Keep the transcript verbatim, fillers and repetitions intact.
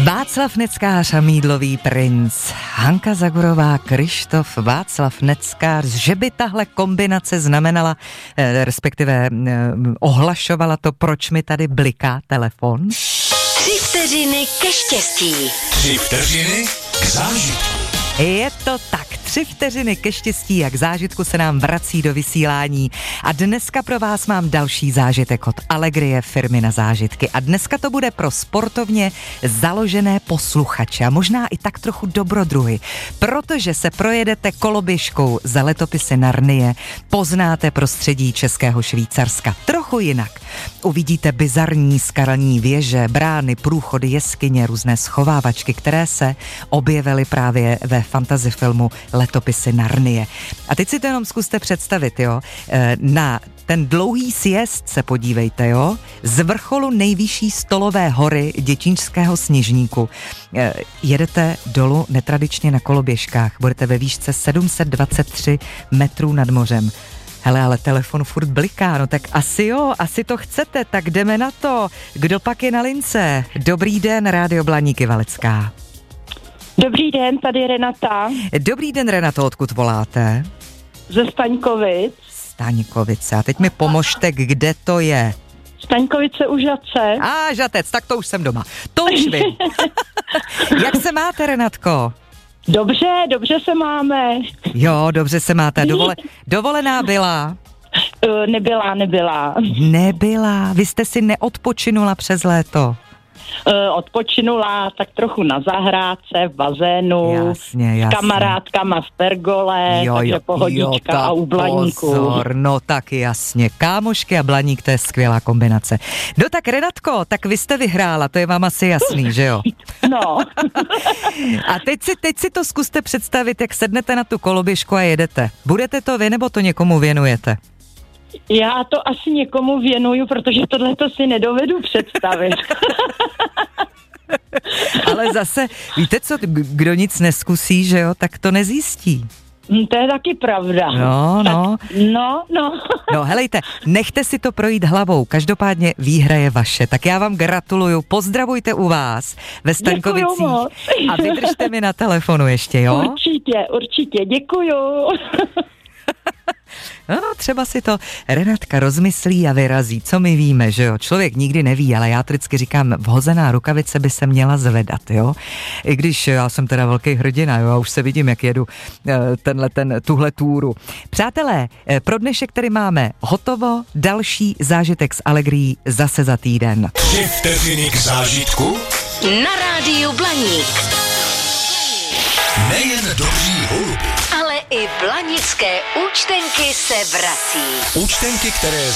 Václav Neckář a Mýdlový princ, Hanka Zagorová, Kryštof, Václav Neckář, že by tahle kombinace znamenala, eh, respektive eh, ohlašovala to, proč mi tady bliká telefon? Tři vteřiny ke štěstí. Tři vteřiny k zážitku. Je to tak, tři vteřiny ke štěstí a k zážitku se nám vrací do vysílání a dneska pro vás mám další zážitek od Allegrie, firmy na zážitky, a dneska to bude pro sportovně založené posluchače a možná i tak trochu dobrodruhy, protože se projedete koloběžkou za letopisy Narnie, poznáte prostředí Českého Švýcarska trochu jinak. Uvidíte bizarní skalní věže, brány, průchody, jeskyně, různé schovávačky, které se objevily právě ve fantasy filmu Letopisy Narnie. A teď si to jenom zkuste představit, jo. Na ten dlouhý sjezd se podívejte, jo. Z vrcholu nejvyšší stolové hory Děčínského Sněžníku jedete dolů netradičně na koloběžkách. Budete ve výšce sedm set dvacet tři metrů nad mořem. Hele, ale telefon furt bliká, no tak asi jo, asi to chcete, tak jdeme na to. Kdo pak je na lince? Dobrý den, Rádio Blaníky Valecká. Dobrý den, tady Renata. Dobrý den, Renato, odkud voláte? Ze Staňkovic. Staňkovice, a teď mi pomožte, kde to je? Staňkovice u Žatce. A Žatec, tak to už jsem doma. To už vím. Jak se máte, Renatko? Dobře, dobře se máme. Jo, dobře se máte. Dovole, dovolená byla? Uh, nebyla, nebyla. Nebyla. Vy jste si neodpočinula přes léto? Uh, odpočinula tak trochu na zahrádce, v bazénu, jasně, jasně. S kamarádkama v pergole, jo, takže jo, pohodička jo, a u Blaníku. Pozor, no tak jasně, kámošky a Blaník, to je skvělá kombinace. No tak Renatko, tak vy jste vyhrála, to je vám asi jasný, že jo? No. A teď si, teď si to zkuste představit, jak sednete na tu koloběžku a jedete. Budete to vy, nebo to někomu věnujete? Já to asi někomu věnuju, protože tohle to si nedovedu představit. Ale zase, víte co, kdo nic neskusí, že jo, tak to nezjistí. To je taky pravda. No, no. Tak, no, no. No, helejte, nechte si to projít hlavou, každopádně výhra je vaše, tak já vám gratuluju, pozdravujte u vás ve Staňkovicích a vydržte mi na telefonu ještě, jo? Určitě, určitě, děkuju. No, třeba si to Renatka rozmyslí a vyrazí, co my víme, že jo, člověk nikdy neví, ale já vždycky říkám, vhozená rukavice by se měla zvedat, jo, i když já jsem teda velký hrdina, jo, a už se vidím, jak jedu tenhle, ten, tuhle túru. Přátelé, pro dnešek tady máme hotovo, další zážitek z Allegrií zase za týden. Tři vteřiny k zážitku na Rádiu Blaník. Nejen dobří holubi, ale i blanické účtenky se vrací. účtenky, které